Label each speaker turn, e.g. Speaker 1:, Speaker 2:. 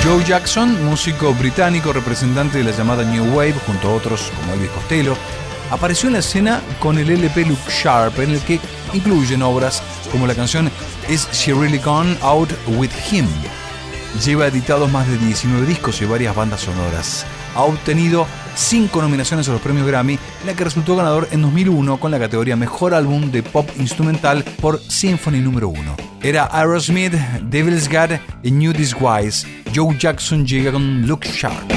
Speaker 1: Joe Jackson, músico británico representante de la llamada New Wave, junto a otros como Elvis Costello, apareció en la escena con el LP Look Sharp, en el que incluyen obras como la canción Is She Really Gone Out With Him. Lleva editados más de 19 discos y varias bandas sonoras. Ha obtenido 5 nominaciones a los premios Grammy, en la que resultó ganador en 2001 con la categoría Mejor Álbum de Pop Instrumental por Symphony número 1. Era Aerosmith, Devil's God y New Disguise. Joe Jackson llega con Look Sharp.